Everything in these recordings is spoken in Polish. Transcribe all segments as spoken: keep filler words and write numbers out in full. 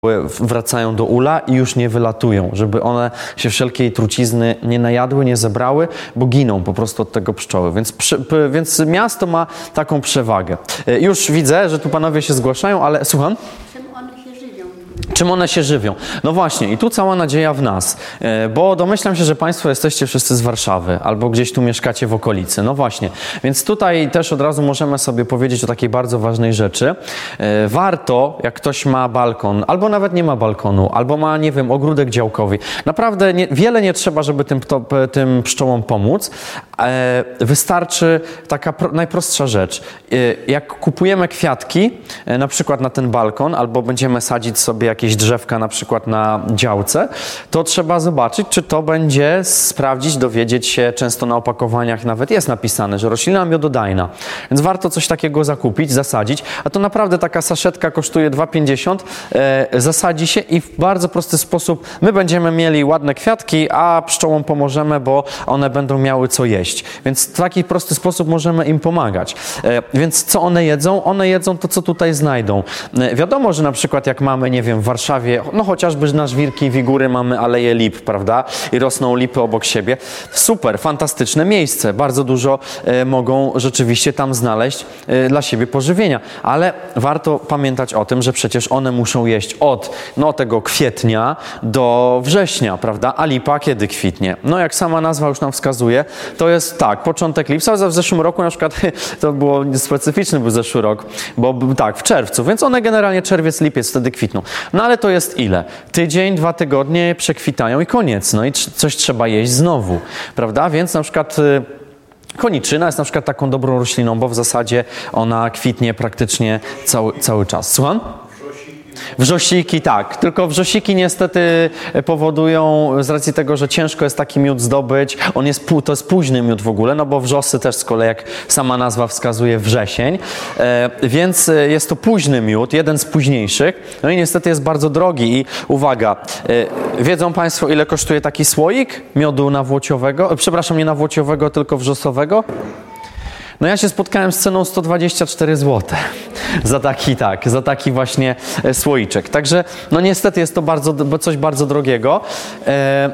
wracają do ula i już nie wylatują, żeby one się wszelkiej trucizny nie najadły, nie zebrały, bo giną po prostu od tego pszczoły. Więc, przy, więc miasto ma taką przewagę. Już widzę, że tu panowie się zgłaszają, ale słucham? Czym one się żywią? No właśnie, i tu cała nadzieja w nas, bo domyślam się, że państwo jesteście wszyscy z Warszawy albo gdzieś tu mieszkacie w okolicy. No właśnie, więc tutaj też od razu możemy sobie powiedzieć o takiej bardzo ważnej rzeczy. Warto, jak ktoś ma balkon, albo nawet nie ma balkonu, albo ma, nie wiem, ogródek działkowy. Naprawdę nie, wiele nie trzeba, żeby tym, to, tym pszczołom pomóc. Wystarczy taka pro, najprostsza rzecz. Jak kupujemy kwiatki, na przykład na ten balkon, albo będziemy sadzić sobie jakieś drzewka na przykład na działce, to trzeba zobaczyć, czy to będzie sprawdzić, dowiedzieć się. Często na opakowaniach nawet jest napisane, że roślina miododajna. Więc warto coś takiego zakupić, zasadzić. A to naprawdę taka saszetka kosztuje dwa pięćdziesiąt. E, zasadzi się i w bardzo prosty sposób my będziemy mieli ładne kwiatki, a pszczołom pomożemy, bo one będą miały co jeść. Więc w taki prosty sposób możemy im pomagać. E, więc co one jedzą? One jedzą to, co tutaj znajdą. E, wiadomo, że na przykład jak mamy, nie wiem, w Warszawie, no chociażby na Żwirki, Wigury mamy aleje lip, prawda? I rosną lipy obok siebie. Super, fantastyczne miejsce. Bardzo dużo e, mogą rzeczywiście tam znaleźć e, dla siebie pożywienia. Ale warto pamiętać o tym, że przecież one muszą jeść od no, tego kwietnia do września, prawda? A lipa kiedy kwitnie? No jak sama nazwa już nam wskazuje, to jest tak, początek lipca. W zeszłym roku na przykład to było specyficzny był zeszły rok, bo tak, w czerwcu, więc one generalnie czerwiec, lipiec wtedy kwitną. No ale to jest ile? Tydzień, dwa tygodnie przekwitają i koniec. No i coś trzeba jeść znowu, prawda? Więc na przykład y, koniczyna jest na przykład taką dobrą rośliną, bo w zasadzie ona kwitnie praktycznie cały, cały czas. Słucham? Wrzosiki, tak. Tylko wrzosiki niestety powodują, z racji tego, że ciężko jest taki miód zdobyć, on jest, to jest późny miód w ogóle, no bo wrzosy też z kolei, jak sama nazwa wskazuje, wrzesień, e, więc jest to późny miód, jeden z późniejszych, no i niestety jest bardzo drogi i uwaga, e, wiedzą państwo, ile kosztuje taki słoik miodu nawłociowego, e, przepraszam, nie nawłociowego, tylko wrzosowego? No ja się spotkałem z ceną sto dwadzieścia cztery złote za taki, tak, za taki właśnie słoiczek. Także no niestety jest to bardzo, coś bardzo drogiego. E,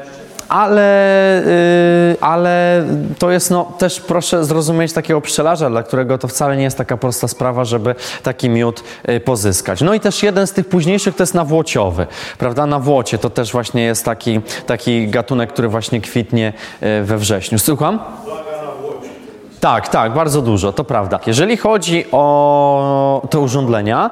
Ale, yy, ale to jest, no też proszę zrozumieć takiego pszczelarza, dla którego to wcale nie jest taka prosta sprawa, żeby taki miód yy, pozyskać. No i też jeden z tych późniejszych to jest nawłociowy, prawda? Nawłocie to też właśnie jest taki, taki gatunek, który właśnie kwitnie yy, we wrześniu. Słucham? Tak, tak, bardzo dużo, to prawda. Jeżeli chodzi o te urządlenia,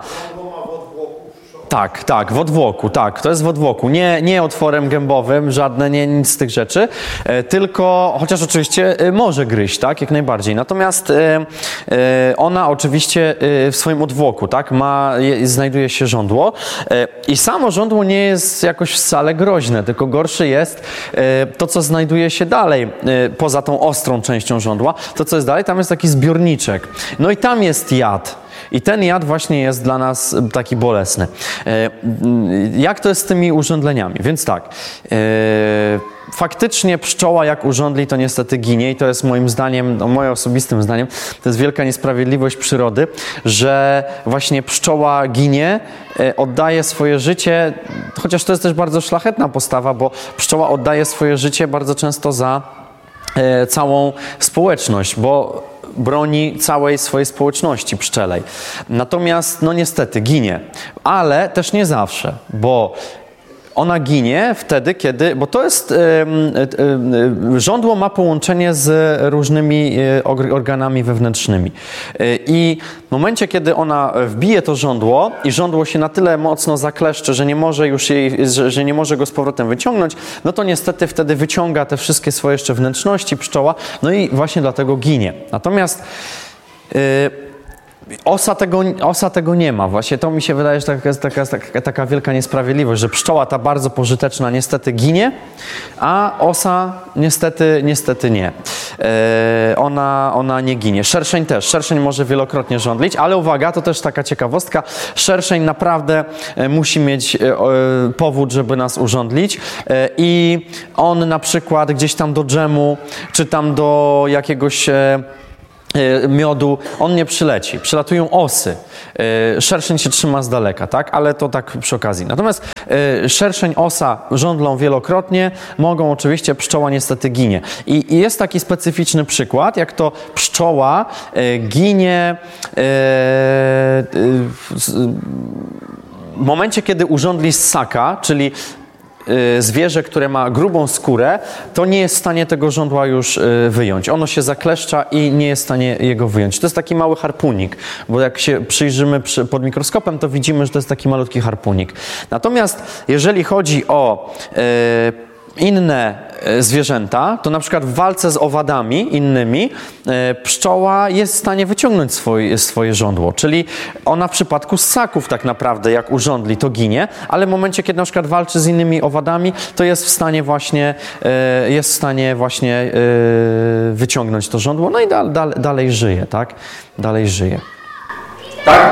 tak, tak, w odwłoku, tak, to jest w odwłoku, nie, nie otworem gębowym, żadne, nie, nic z tych rzeczy, e, tylko, chociaż oczywiście e, może gryźć, tak, jak najbardziej, natomiast e, e, ona oczywiście e, w swoim odwłoku, tak, ma, je, znajduje się żądło e, i samo żądło nie jest jakoś wcale groźne, tylko gorszy jest e, to, co znajduje się dalej, e, poza tą ostrą częścią żądła, to, co jest dalej, tam jest taki zbiorniczek, no i tam jest jad. I ten jad właśnie jest dla nas taki bolesny. Jak to jest z tymi urządleniami? Więc tak, faktycznie pszczoła jak urządli, to niestety ginie i to jest moim zdaniem, no moim osobistym zdaniem, to jest wielka niesprawiedliwość przyrody, że właśnie pszczoła ginie, oddaje swoje życie, chociaż to jest też bardzo szlachetna postawa, bo pszczoła oddaje swoje życie bardzo często za całą społeczność, bo broni całej swojej społeczności pszczelej. Natomiast, no niestety, ginie. Ale też nie zawsze, bo ona ginie wtedy, kiedy, bo to jest, y, y, y, żądło ma połączenie z różnymi y, organami wewnętrznymi. Y, I w momencie, kiedy ona wbije to żądło i żądło się na tyle mocno zakleszczy, że nie może już jej, że, że nie może go z powrotem wyciągnąć, no to niestety wtedy wyciąga te wszystkie swoje jeszcze wnętrzności pszczoła, no i właśnie dlatego ginie. Natomiast y, Osa tego, osa tego nie ma. Właśnie to mi się wydaje, że taka jest taka, taka, taka wielka niesprawiedliwość, że pszczoła ta bardzo pożyteczna niestety ginie, a osa niestety, niestety nie. E, ona, ona nie ginie. Szerszeń też. Szerszeń może wielokrotnie żądlić, ale uwaga, to też taka ciekawostka. Szerszeń naprawdę musi mieć e, powód, żeby nas urządlić e, i on na przykład gdzieś tam do dżemu, czy tam do jakiegoś e, miodu, on nie przyleci. Przylatują osy. Szerszeń się trzyma z daleka, tak? Ale to tak przy okazji. Natomiast szerszeń, osa żądlą wielokrotnie, mogą oczywiście, pszczoła niestety ginie. I, i jest taki specyficzny przykład, jak to pszczoła ginie w momencie, kiedy urządli ssaka, czyli zwierzę, które ma grubą skórę, to nie jest w stanie tego żądła już wyjąć. Ono się zakleszcza i nie jest w stanie jego wyjąć. To jest taki mały harpunik, bo jak się przyjrzymy pod mikroskopem, to widzimy, że to jest taki malutki harpunik. Natomiast jeżeli chodzi o e, inne zwierzęta, to na przykład w walce z owadami innymi pszczoła jest w stanie wyciągnąć swoje, swoje żądło, czyli ona w przypadku ssaków tak naprawdę jak urządli to ginie, ale w momencie kiedy na przykład walczy z innymi owadami, to jest w stanie właśnie jest w stanie właśnie wyciągnąć to żądło, no i da, da, dalej żyje, tak? Dalej żyje. Tak?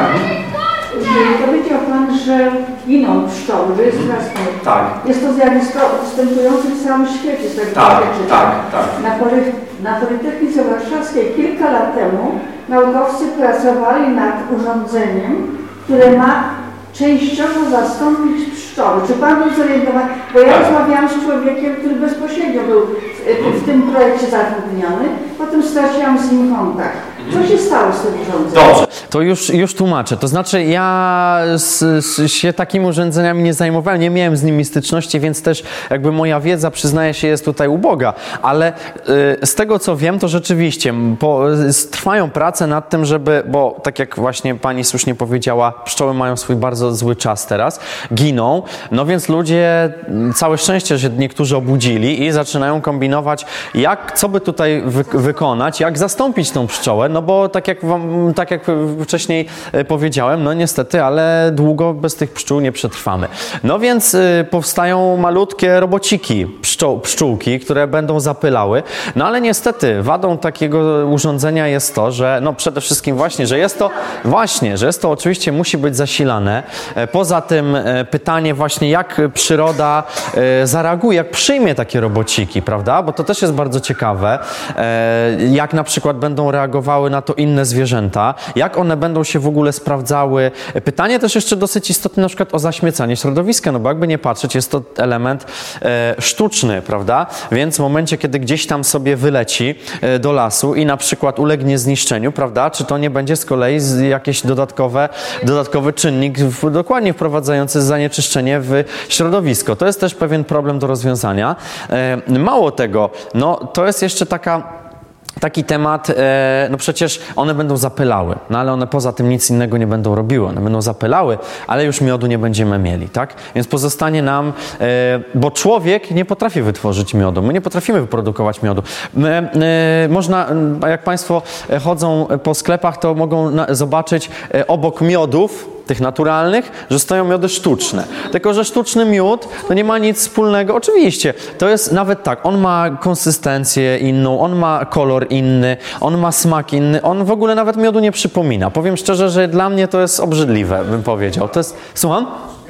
Powiedział Pan, że giną pszczoły, że jest strasznie. Tak. Jest to zjawisko występujące w całym świecie. Z tego tak, tak, tak, tak. Na, Poly, na Politechnice Warszawskiej kilka lat temu naukowcy pracowali nad urządzeniem, które ma częściowo zastąpić pszczoły. Czy Pan był zorientowany? Bo ja tak. rozmawiałam z człowiekiem, który bezpośrednio był w, w tym projekcie zatrudniony, potem straciłam z nim kontakt. Co się stało z tym urządzeniem? Dobrze, to już, już tłumaczę. To znaczy ja z, z, się takimi urządzeniami nie zajmowałem, nie miałem z nimi styczności, więc też jakby moja wiedza, przyznaję się, jest tutaj uboga. Ale y, z tego, co wiem, to rzeczywiście po, y, trwają prace nad tym, żeby, bo tak jak właśnie pani słusznie powiedziała, pszczoły mają swój bardzo zły czas teraz, giną, no więc ludzie, całe szczęście, że niektórzy obudzili i zaczynają kombinować, jak, co by tutaj wy, wykonać, jak zastąpić tą pszczołę. No bo tak jak wam, tak jak wcześniej powiedziałem, no niestety, ale długo bez tych pszczół nie przetrwamy. No więc y, powstają malutkie robociki, pszczół, pszczółki, które będą zapylały. No ale niestety wadą takiego urządzenia jest to, że no przede wszystkim właśnie, że jest to właśnie, że jest to oczywiście musi być zasilane. Poza tym e, pytanie właśnie, jak przyroda e, zareaguje, jak przyjmie takie robociki, prawda? Bo to też jest bardzo ciekawe. E, jak na przykład będą reagowały na to inne zwierzęta, jak one będą się w ogóle sprawdzały. Pytanie też jeszcze dosyć istotne na przykład o zaśmiecanie środowiska, no bo jakby nie patrzeć, jest to element e, sztuczny, prawda? Więc w momencie, kiedy gdzieś tam sobie wyleci e, do lasu i na przykład ulegnie zniszczeniu, prawda? Czy to nie będzie z kolei z jakieś dodatkowe, dodatkowy czynnik w, dokładnie wprowadzający zanieczyszczenie w środowisko. To jest też pewien problem do rozwiązania. E, mało tego, no to jest jeszcze taka Taki temat, e, no przecież one będą zapylały, no ale one poza tym nic innego nie będą robiły. One będą zapylały, ale już miodu nie będziemy mieli, tak? Więc pozostanie nam, e, bo człowiek nie potrafi wytworzyć miodu. My nie potrafimy wyprodukować miodu. My, e, można, jak Państwo chodzą po sklepach, to mogą na, zobaczyć e, obok miodów, tych naturalnych, że stoją miody sztuczne. Tylko że sztuczny miód to nie ma nic wspólnego. Oczywiście, to jest nawet tak, on ma konsystencję inną, on ma kolor inny, on ma smak inny, on w ogóle nawet miodu nie przypomina. Powiem szczerze, że dla mnie to jest obrzydliwe, bym powiedział. To jest... Słucham?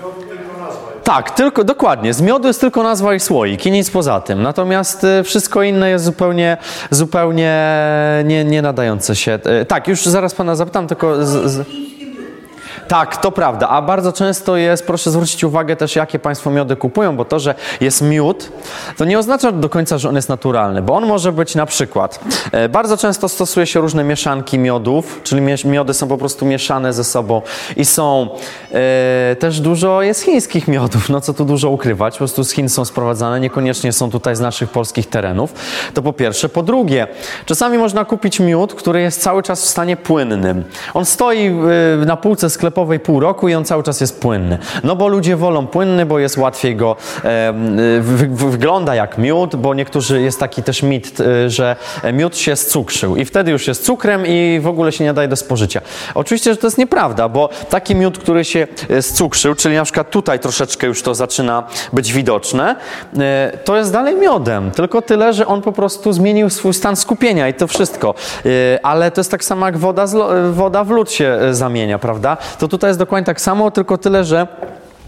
Tak, tylko, dokładnie. Z miodu jest tylko nazwa i słoik i nic poza tym. Natomiast y, wszystko inne jest zupełnie, zupełnie nie, nie nadające się. Y, tak, już zaraz Pana zapytam, tylko... Z, z... Tak, to prawda, a bardzo często jest, proszę zwrócić uwagę też, jakie Państwo miody kupują, bo to, że jest miód, to nie oznacza do końca, że on jest naturalny, bo on może być na przykład, e, bardzo często stosuje się różne mieszanki miodów, czyli miody są po prostu mieszane ze sobą i są e, też dużo jest chińskich miodów, no co tu dużo ukrywać, po prostu z Chin są sprowadzane, niekoniecznie są tutaj z naszych polskich terenów, to po pierwsze. Po drugie, czasami można kupić miód, który jest cały czas w stanie płynnym. On stoi e, na półce sklepowej pół roku i on cały czas jest płynny. No bo ludzie wolą płynny, bo jest łatwiej go, e, wy, wy, wygląda jak miód, bo niektórzy, jest taki też mit, e, że miód się scukrzył i wtedy już jest cukrem i w ogóle się nie daje do spożycia. Oczywiście, że to jest nieprawda, bo taki miód, który się scukrzył, czyli na przykład tutaj troszeczkę już to zaczyna być widoczne, e, to jest dalej miodem, tylko tyle, że on po prostu zmienił swój stan skupienia i to wszystko. E, ale to jest tak samo jak woda, z, woda w lód się zamienia, prawda? To tutaj jest dokładnie tak samo, tylko tyle, że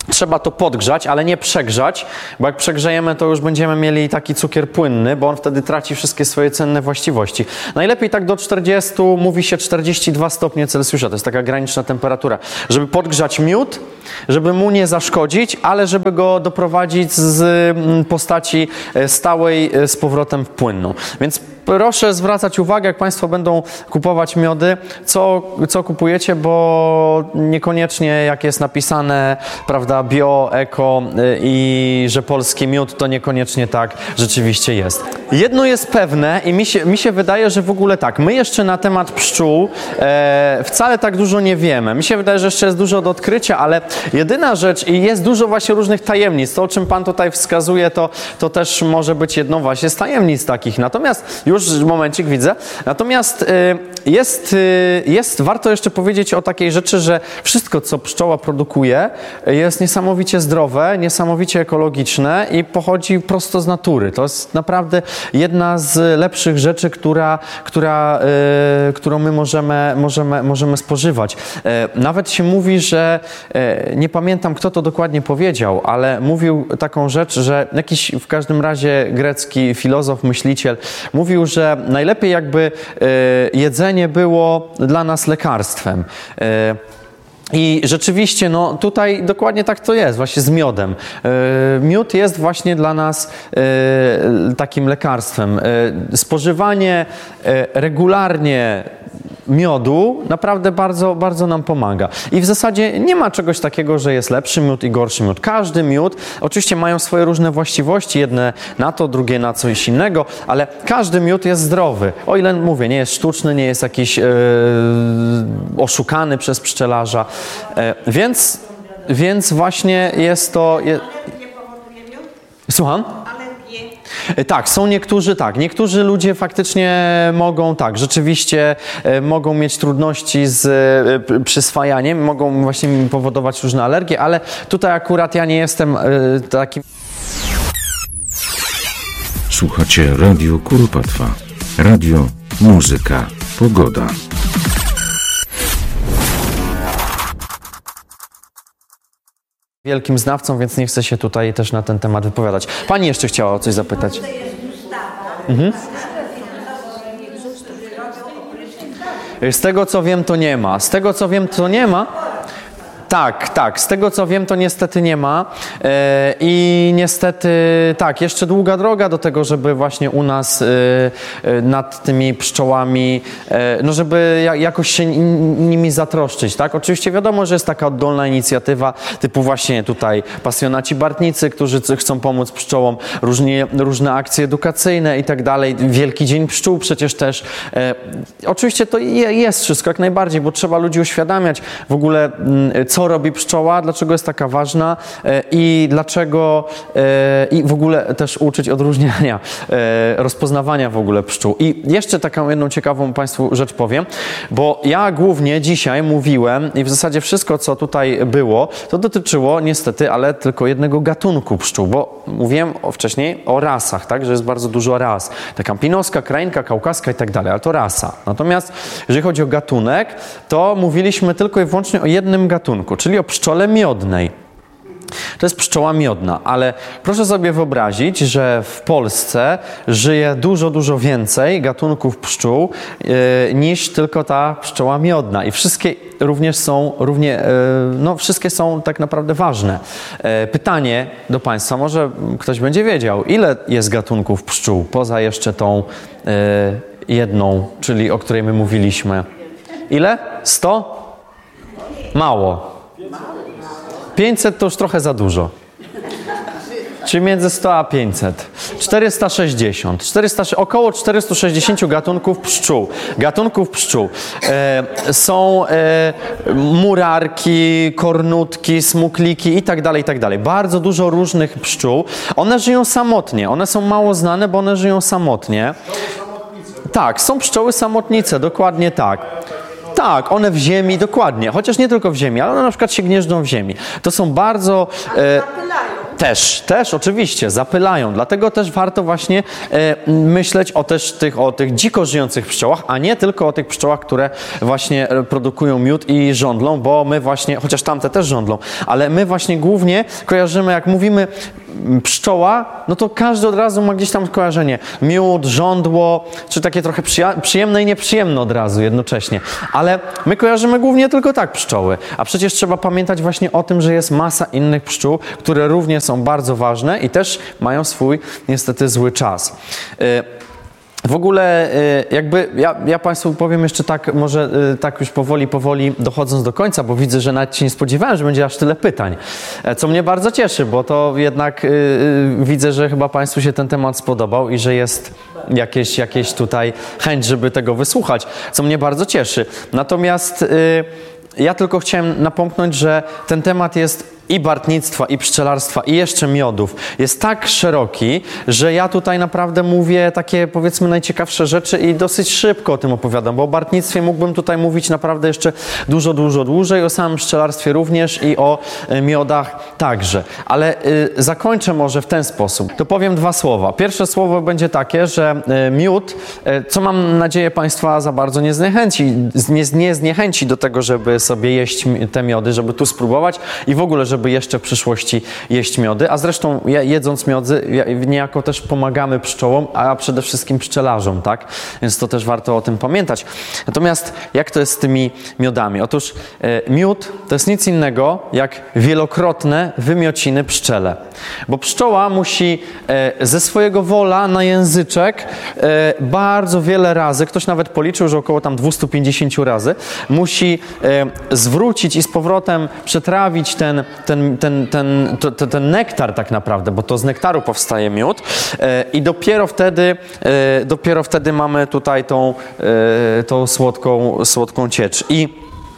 Trzeba to podgrzać, ale nie przegrzać, bo jak przegrzejemy, to już będziemy mieli taki cukier płynny, bo on wtedy traci wszystkie swoje cenne właściwości. Najlepiej tak do czterdziestu, mówi się czterdzieści dwa stopnie Celsjusza, to jest taka graniczna temperatura, żeby podgrzać miód, żeby mu nie zaszkodzić, ale żeby go doprowadzić z postaci stałej z powrotem w płynną. Więc proszę zwracać uwagę, jak Państwo będą kupować miody, co, co kupujecie, bo niekoniecznie jak jest napisane, prawda, bio, eko i że polski miód, to niekoniecznie tak rzeczywiście jest. Jedno jest pewne i mi się, mi się wydaje, że w ogóle tak, my jeszcze na temat pszczół e, wcale tak dużo nie wiemy. Mi się wydaje, że jeszcze jest dużo do odkrycia, ale jedyna rzecz i jest dużo właśnie różnych tajemnic. To, o czym Pan tutaj wskazuje, to, to też może być jedną właśnie z tajemnic takich. Natomiast już momencik widzę. Natomiast y, jest, y, jest, warto jeszcze powiedzieć o takiej rzeczy, że wszystko, co pszczoła produkuje, jest niesamowicie zdrowe, niesamowicie ekologiczne i pochodzi prosto z natury. To jest naprawdę jedna z lepszych rzeczy, która, która, y, którą my możemy, możemy, możemy spożywać. Y, nawet się mówi, że y, nie pamiętam, kto to dokładnie powiedział, ale mówił taką rzecz, że jakiś w każdym razie grecki filozof, myśliciel mówił, że najlepiej jakby y, jedzenie było dla nas lekarstwem. Y, I rzeczywiście, no tutaj dokładnie tak to jest, właśnie z miodem. Yy, miód jest właśnie dla nas yy, takim lekarstwem. Yy, spożywanie yy, regularnie miodu naprawdę bardzo, bardzo nam pomaga. I w zasadzie nie ma czegoś takiego, że jest lepszy miód i gorszy miód. Każdy miód, oczywiście mają swoje różne właściwości, jedne na to, drugie na coś innego, ale każdy miód jest zdrowy. O ile, mówię, nie jest sztuczny, nie jest jakiś yy, oszukany przez pszczelarza. Yy, więc, więc właśnie jest to... Je... Słucham? Tak, są niektórzy, tak, niektórzy ludzie faktycznie mogą, tak, rzeczywiście e, mogą mieć trudności z e, przyswajaniem, mogą właśnie powodować różne alergie, ale tutaj akurat ja nie jestem e, takim... Słuchacie Radio Kuropatwa. Radio, muzyka, pogoda. Wielkim znawcą, więc nie chcę się tutaj też na ten temat wypowiadać. Pani jeszcze chciała o coś zapytać. Mhm. Z tego co wiem, to nie ma. Z tego co wiem, to nie ma. Tak, tak. Z tego co wiem, to niestety nie ma. E, I niestety, tak, jeszcze długa droga do tego, żeby właśnie u nas e, e, nad tymi pszczołami, e, no żeby ja, jakoś się nimi zatroszczyć, tak? Oczywiście wiadomo, że jest taka oddolna inicjatywa, typu właśnie tutaj pasjonaci bartnicy, którzy chcą pomóc pszczołom, różnie, różne akcje edukacyjne i tak dalej. Wielki Dzień Pszczół przecież też. E, oczywiście to je, jest wszystko jak najbardziej, bo trzeba ludzi uświadamiać w ogóle, co robi pszczoła, dlaczego jest taka ważna e, i dlaczego e, i w ogóle też uczyć odróżniania, e, rozpoznawania w ogóle pszczół. I jeszcze taką jedną ciekawą Państwu rzecz powiem, bo ja głównie dzisiaj mówiłem i w zasadzie wszystko, co tutaj było, to dotyczyło niestety, ale tylko jednego gatunku pszczół, bo mówiłem o, wcześniej o rasach, tak, że jest bardzo dużo ras. Ta kampinoska, krainka, kaukaska i tak dalej, ale to rasa. Natomiast jeżeli chodzi o gatunek, to mówiliśmy tylko i wyłącznie o jednym gatunku, czyli o pszczole miodnej. To jest pszczoła miodna, ale proszę sobie wyobrazić, że w Polsce żyje dużo, dużo więcej gatunków pszczół yy, niż tylko ta pszczoła miodna. I wszystkie również są, równie, yy, no wszystkie są tak naprawdę ważne. Yy, pytanie do Państwa, może ktoś będzie wiedział, ile jest gatunków pszczół, poza jeszcze tą yy, jedną, czyli o której my mówiliśmy. Ile? sto? Mało. pięćset to już trochę za dużo. Czyli między sto a pięćset. czterysta sześćdziesiąt. czterysta, około czterysta sześćdziesiąt gatunków pszczół. Gatunków pszczół. E, są e, murarki, kornutki, smukliki i tak dalej, i tak dalej. Bardzo dużo różnych pszczół. One żyją samotnie. One są mało znane, bo one żyją samotnie. Tak, są pszczoły samotnice, dokładnie tak. Tak, one w ziemi, dokładnie. Chociaż nie tylko w ziemi, ale one na przykład się gnieżdżą w ziemi. To są bardzo... E, Też, też oczywiście, zapylają. Dlatego też warto właśnie e, myśleć o też tych, o tych dziko żyjących pszczołach, a nie tylko o tych pszczołach, które właśnie produkują miód i żądlą, bo my właśnie, chociaż tamte też żądlą, ale my właśnie głównie kojarzymy, jak mówimy pszczoła, no to każdy od razu ma gdzieś tam skojarzenie. Miód, żądło, czy takie trochę przyjemne i nieprzyjemne od razu jednocześnie. Ale my kojarzymy głównie tylko tak pszczoły. A przecież trzeba pamiętać właśnie o tym, że jest masa innych pszczół, które również są bardzo ważne i też mają swój niestety zły czas. W ogóle jakby ja, ja Państwu powiem jeszcze tak, może tak już powoli, powoli dochodząc do końca, bo widzę, że nawet się nie spodziewałem, że będzie aż tyle pytań, co mnie bardzo cieszy, bo to jednak yy, widzę, że chyba Państwu się ten temat spodobał i że jest jakieś, jakieś tutaj chęć, żeby tego wysłuchać, co mnie bardzo cieszy. Natomiast yy, ja tylko chciałem napomknąć, że ten temat jest i bartnictwa, i pszczelarstwa, i jeszcze miodów jest tak szeroki, że ja tutaj naprawdę mówię takie, powiedzmy, najciekawsze rzeczy i dosyć szybko o tym opowiadam, bo o bartnictwie mógłbym tutaj mówić naprawdę jeszcze dużo, dużo dłużej, o samym pszczelarstwie również i o miodach także. Ale y, zakończę może w ten sposób. To powiem dwa słowa. Pierwsze słowo będzie takie, że y, miód, y, co mam nadzieję Państwa za bardzo nie zniechęci, nie, nie zniechęci do tego, żeby sobie jeść te miody, żeby tu spróbować i w ogóle, żeby żeby jeszcze w przyszłości jeść miody, a zresztą jedząc miody niejako też pomagamy pszczołom, a przede wszystkim pszczelarzom, tak? Więc to też warto o tym pamiętać. Natomiast jak to jest z tymi miodami? Otóż e, miód to jest nic innego jak wielokrotne wymiociny pszczele, bo pszczoła musi e, ze swojego wola na języczek e, bardzo wiele razy, ktoś nawet policzył, że około tam dwieście pięćdziesiąt razy, musi e, zwrócić i z powrotem przetrawić ten Ten, ten, ten, to, to, ten nektar tak naprawdę, bo to z nektaru powstaje miód e, i dopiero wtedy, e, dopiero wtedy mamy tutaj tą, e, tą słodką, słodką ciecz. I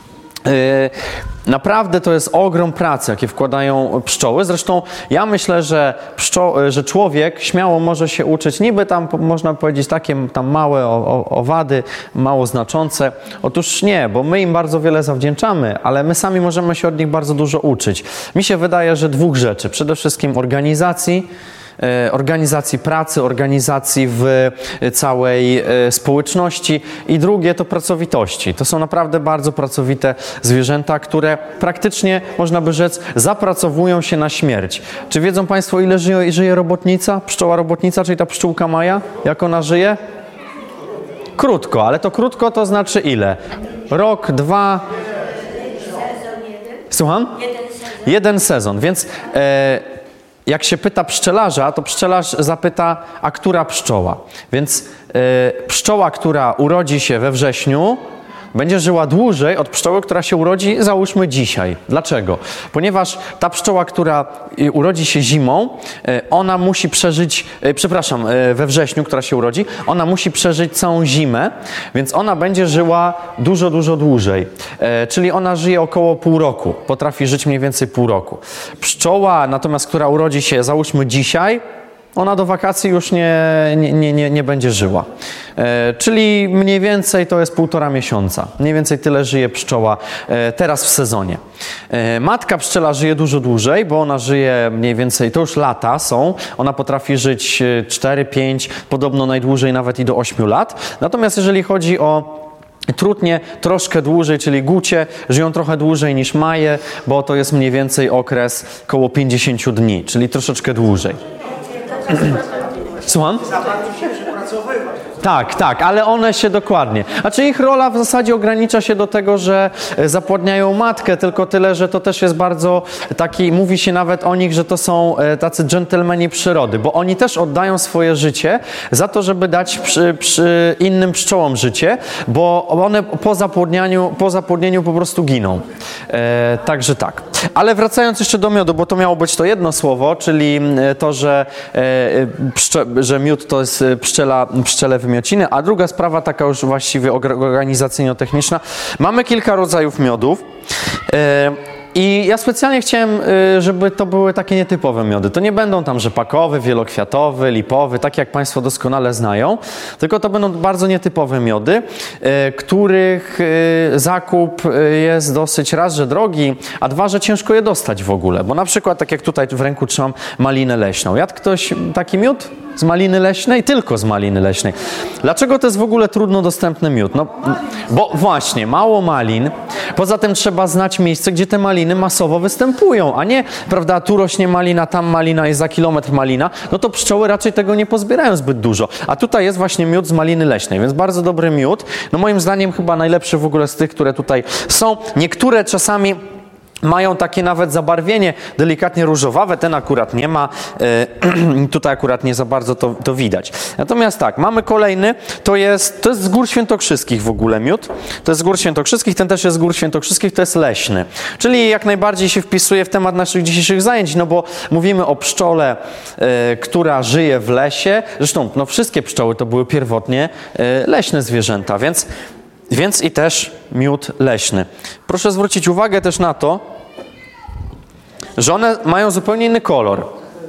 e, naprawdę to jest ogrom pracy, jakie wkładają pszczoły. Zresztą ja myślę, że, pszczo- że człowiek śmiało może się uczyć, niby tam można powiedzieć takie tam małe o, o, owady, mało znaczące. Otóż nie, bo my im bardzo wiele zawdzięczamy, ale my sami możemy się od nich bardzo dużo uczyć. Mi się wydaje, że dwóch rzeczy. Przede wszystkim organizacji, organizacji pracy, organizacji w całej społeczności i drugie to pracowitości. To są naprawdę bardzo pracowite zwierzęta, które praktycznie, można by rzec, zapracowują się na śmierć. Czy wiedzą Państwo, ile żyje, żyje robotnica, pszczoła robotnica, czyli ta pszczółka Maja? Jak ona żyje? Krótko, ale to krótko to znaczy ile? Rok, dwa... Słucham? Jeden sezon, więc... E, Jak się pyta pszczelarza, to pszczelarz zapyta, a która pszczoła? Więc y, pszczoła, która urodzi się we wrześniu, będzie żyła dłużej od pszczoły, która się urodzi, załóżmy, dzisiaj. Dlaczego? Ponieważ ta pszczoła, która urodzi się zimą, ona musi przeżyć, przepraszam, we wrześniu, która się urodzi, ona musi przeżyć całą zimę, więc ona będzie żyła dużo, dużo dłużej. Czyli ona żyje około pół roku, potrafi żyć mniej więcej pół roku. Pszczoła natomiast, która urodzi się, załóżmy, dzisiaj, ona do wakacji już nie, nie, nie, nie będzie żyła. E, czyli mniej więcej to jest półtora miesiąca. Mniej więcej tyle żyje pszczoła e, teraz w sezonie. E, matka pszczela żyje dużo dłużej, bo ona żyje mniej więcej, to już lata są. Ona potrafi żyć cztery, pięć, podobno najdłużej nawet i do ośmiu lat. Natomiast jeżeli chodzi o trutnie, troszkę dłużej, czyli gucie, żyją trochę dłużej niż maje, bo to jest mniej więcej okres koło pięćdziesiąt dni, czyli troszeczkę dłużej. Słucham? Tak, tak, ale one się dokładnie. Znaczy ich rola w zasadzie ogranicza się do tego, że zapłodniają matkę, tylko tyle, że to też jest bardzo taki, mówi się nawet o nich, że to są tacy dżentelmeni przyrody, bo oni też oddają swoje życie za to, żeby dać przy, przy innym pszczołom życie, bo one po zapłodnianiu, po zapłodnieniu po prostu giną. E, także tak. Ale wracając jeszcze do miodu, bo to miało być to jedno słowo, czyli to, że, e, pszcze, że miód to jest pszczela, pszczele wymiociny, a druga sprawa taka już właściwie organizacyjno-techniczna. Mamy kilka rodzajów miodów. E, I ja specjalnie chciałem, żeby to były takie nietypowe miody. To nie będą tam rzepakowy, wielokwiatowy, lipowy, tak jak Państwo doskonale znają, tylko to będą bardzo nietypowe miody, których zakup jest dosyć raz, że drogi, a dwa, że ciężko je dostać w ogóle. Bo na przykład, tak jak tutaj w ręku trzymam malinę leśną. Jadł ktoś taki miód z maliny leśnej? Tylko z maliny leśnej. Dlaczego to jest w ogóle trudno dostępny miód? No, bo właśnie, mało malin. Poza tym trzeba znać miejsce, gdzie te maliny masowo występują, a nie, prawda, tu rośnie malina, tam malina, jest za kilometr malina, no to pszczoły raczej tego nie pozbierają zbyt dużo. A tutaj jest właśnie miód z maliny leśnej, więc bardzo dobry miód. No moim zdaniem chyba najlepszy w ogóle z tych, które tutaj są. Niektóre czasami mają takie nawet zabarwienie delikatnie różowawe, ten akurat nie ma, yy, tutaj akurat nie za bardzo to, to widać. Natomiast tak, mamy kolejny, to jest, to jest z Gór Świętokrzyskich w ogóle miód, to jest z Gór Świętokrzyskich, ten też jest z Gór Świętokrzyskich, to jest leśny, czyli jak najbardziej się wpisuje w temat naszych dzisiejszych zajęć, no bo mówimy o pszczole, yy, która żyje w lesie, zresztą no wszystkie pszczoły to były pierwotnie yy, leśne zwierzęta, więc Więc i też miód leśny. Proszę zwrócić uwagę też na to, że one mają zupełnie inny kolor.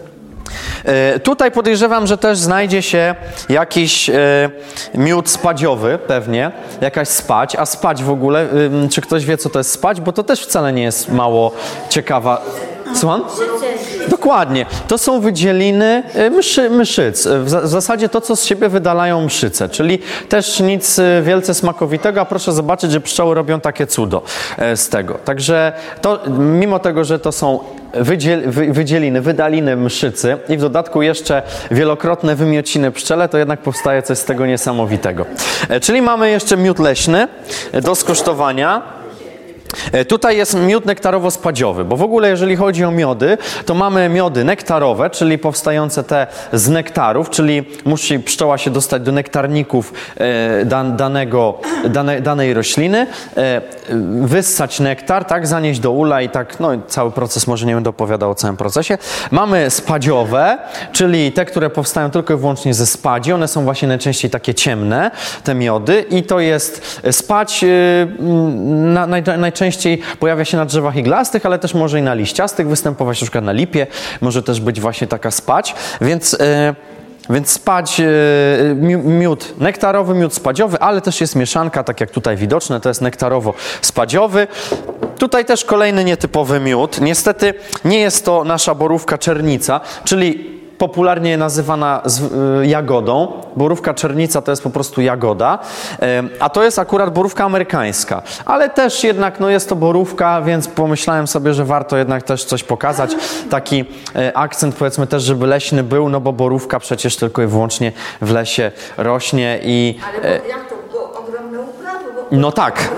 E, tutaj podejrzewam, że też znajdzie się jakiś e, miód spadziowy, pewnie, jakaś spać, a spać w ogóle, e, czy ktoś wie, co to jest spać? Bo to też wcale nie jest mało ciekawa. Słucham? Dokładnie. To są wydzieliny mszy, myszyc. W, za, w zasadzie to, co z siebie wydalają mszyce, czyli też nic wielce smakowitego, a proszę zobaczyć, że pszczoły robią takie cudo z tego. Także to, mimo tego, że to są wydziel, wy, wydzieliny, wydaliny mszycy i w dodatku jeszcze wielokrotne wymiociny pszczele, to jednak powstaje coś z tego niesamowitego. Czyli mamy jeszcze miód leśny do skosztowania. Tutaj jest miód nektarowo-spadziowy, bo w ogóle jeżeli chodzi o miody, to mamy miody nektarowe, czyli powstające te z nektarów, czyli musi pszczoła się dostać do nektarników e, dan, danego, dane, danej rośliny, e, wyssać nektar, tak, zanieść do ula i tak, no cały proces, może nie będę opowiadał o całym procesie. Mamy spadziowe, czyli te, które powstają tylko i wyłącznie ze spadzi, one są właśnie najczęściej takie ciemne, te miody i to jest spadź e, na, naj, najczęściej Częściej pojawia się na drzewach iglastych, ale też może i na liściastych występować, na przykład na lipie, może też być właśnie taka spać, więc, yy, więc spać, yy, miód nektarowy, miód spadziowy, ale też jest mieszanka, tak jak tutaj widoczne, to jest nektarowo-spadziowy. Tutaj też kolejny nietypowy miód, niestety nie jest to nasza borówka czernica, czyli popularnie nazywana z, y, jagodą. Borówka czernica to jest po prostu jagoda, y, a to jest akurat borówka amerykańska. Ale też jednak no, jest to borówka, więc pomyślałem sobie, że warto jednak też coś pokazać. Taki y, akcent powiedzmy też, żeby leśny był, no bo borówka przecież tylko i wyłącznie w lesie rośnie i... Ale y, jak to było ogromne uprawy? Bo no tak.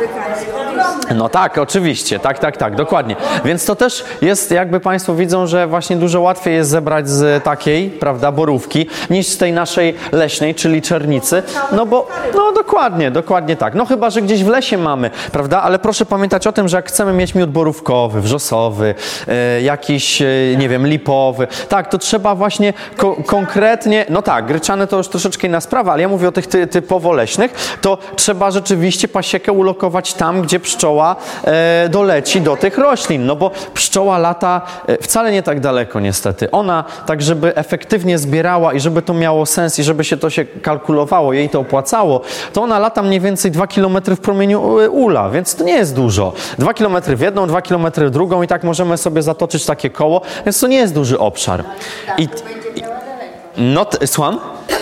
No tak, oczywiście, tak, tak, tak, dokładnie. Więc to też jest, jakby Państwo widzą, że właśnie dużo łatwiej jest zebrać z takiej, prawda, borówki, niż z tej naszej leśnej, czyli czernicy. No bo, no dokładnie, dokładnie tak. No chyba, że gdzieś w lesie mamy, prawda, ale proszę pamiętać o tym, że jak chcemy mieć miód borówkowy, wrzosowy, e, jakiś, e, nie wiem, lipowy, tak, to trzeba właśnie ko konkretnie, no tak, gryczane to już troszeczkę inna sprawa, ale ja mówię o tych ty typowo leśnych, to trzeba rzeczywiście pasiekę ulokować tam, gdzie pszczoła e, doleci do tych roślin, no bo pszczoła lata e, wcale nie tak daleko niestety. Ona tak, żeby efektywnie zbierała i żeby to miało sens i żeby się to się kalkulowało, jej to opłacało, to ona lata mniej więcej dwa kilometry w promieniu ula, więc to nie jest dużo. dwa kilometry w jedną, dwa kilometry w drugą i tak możemy sobie zatoczyć takie koło, więc to nie jest duży obszar. I, i, no, słucham?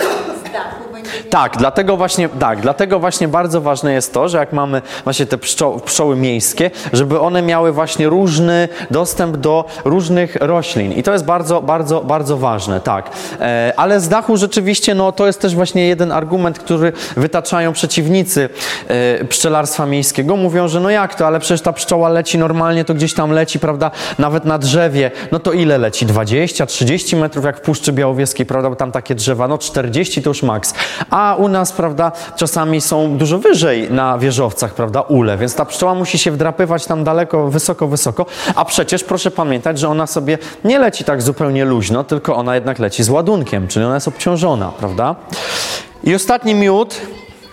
Tak, dlatego właśnie, tak, dlatego właśnie bardzo ważne jest to, że jak mamy właśnie te pszczo pszczoły miejskie, żeby one miały właśnie różny dostęp do różnych roślin i to jest bardzo, bardzo, bardzo ważne, tak. E, ale z dachu rzeczywiście, no to jest też właśnie jeden argument, który wytaczają przeciwnicy e, pszczelarstwa miejskiego. Mówią, że no jak to, ale przecież ta pszczoła leci normalnie, to gdzieś tam leci, prawda, nawet na drzewie, no to ile leci? dwadzieścia, trzydzieści metrów jak w Puszczy Białowieskiej, prawda, bo tam takie drzewa, no czterdzieści to już maks. A u nas, prawda, czasami są dużo wyżej na wieżowcach, prawda, ule, więc ta pszczoła musi się wdrapywać tam daleko, wysoko, wysoko, a przecież proszę pamiętać, że ona sobie nie leci tak zupełnie luźno, tylko ona jednak leci z ładunkiem, czyli ona jest obciążona, prawda. I ostatni miód,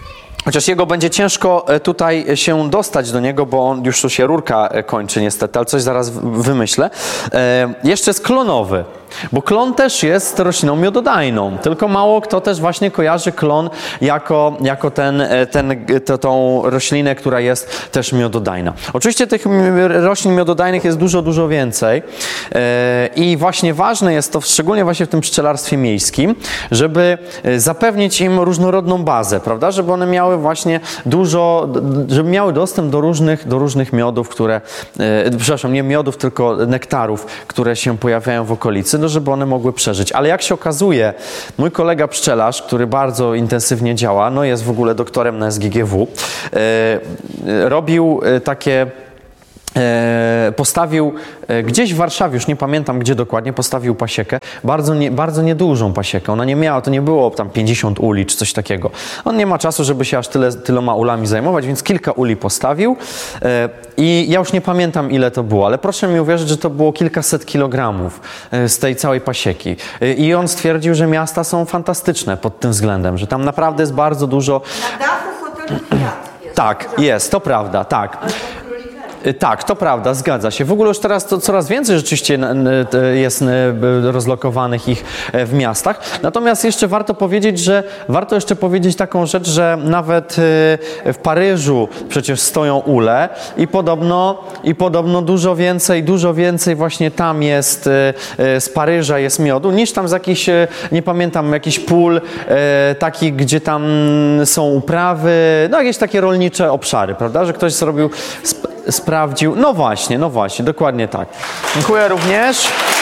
Chociaż jego będzie ciężko tutaj się dostać do niego, bo on już tu się rurka kończy niestety, ale coś zaraz wymyślę. E, jeszcze jest klonowy, bo klon też jest rośliną miododajną, tylko mało kto też właśnie kojarzy klon jako, jako ten, ten, to, tą roślinę, która jest też miododajna. Oczywiście tych roślin miododajnych jest dużo, dużo więcej e, i właśnie ważne jest to, szczególnie właśnie w tym pszczelarstwie miejskim, żeby zapewnić im różnorodną bazę, prawda, żeby one miały właśnie dużo, żeby miały dostęp do różnych, do różnych miodów, które, e, przepraszam, nie miodów, tylko nektarów, które się pojawiają w okolicy, no żeby one mogły przeżyć. Ale jak się okazuje, mój kolega pszczelarz, który bardzo intensywnie działa, no jest w ogóle doktorem na S G G W, e, robił takie E, postawił e, gdzieś w Warszawie, już nie pamiętam gdzie dokładnie, postawił pasiekę, bardzo, nie, bardzo niedużą pasiekę. Ona nie miała, to nie było tam pięćdziesiąt uli czy coś takiego. On nie ma czasu, żeby się aż tyle, tyloma ulami zajmować, więc kilka uli postawił e, i ja już nie pamiętam ile to było, ale proszę mi uwierzyć, że to było kilkaset kilogramów e, z tej całej pasieki. E, I on stwierdził, że miasta są fantastyczne pod tym względem, że tam naprawdę jest bardzo dużo... Na dachu hotelu Fiat jest. Tak, jest, to prawda, tak. Tak, to prawda, zgadza się. W ogóle już teraz to coraz więcej rzeczywiście jest rozlokowanych ich w miastach. Natomiast jeszcze warto powiedzieć, że warto jeszcze powiedzieć taką rzecz, że nawet w Paryżu przecież stoją ule i podobno, i podobno dużo więcej, dużo więcej właśnie tam jest z Paryża jest miodu, niż tam z jakichś, nie pamiętam, jakichś pól takich, gdzie tam są uprawy, no jakieś takie rolnicze obszary, prawda, że ktoś zrobił sprawdził. No właśnie, no właśnie, dokładnie tak. Dziękuję również.